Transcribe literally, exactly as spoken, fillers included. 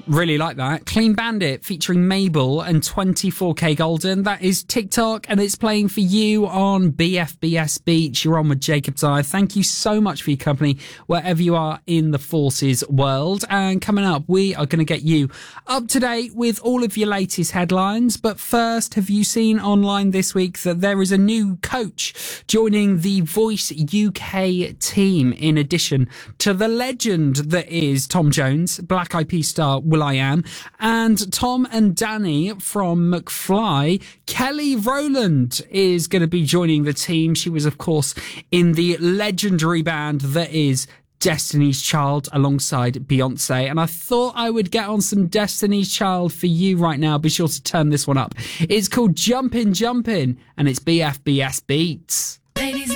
Really like that. Clean Bandit featuring Mabel and twenty-four K Golden. That is TikTok, and it's playing for you on B F B S Beach. You're on with Jacob Dyer. Thank you so much for your company wherever you are in the forces world. And coming up, we are going to get you up to date with all of your latest headlines. But first, have you seen online this week that there is a new coach joining the Voice U K team, in addition to the legend that is Tom Jones, Black Eyed Peas star will.i.am, and Tom and Danny from McFly. Kelly Rowland is going to be joining the team. She was, of course, in the legendary band that is Destiny's Child alongside Beyonce. And I thought I would get on some Destiny's Child for you right now. Be sure to turn this one up. It's called Jumpin' Jumpin', and it's B F B S Beats. Ladies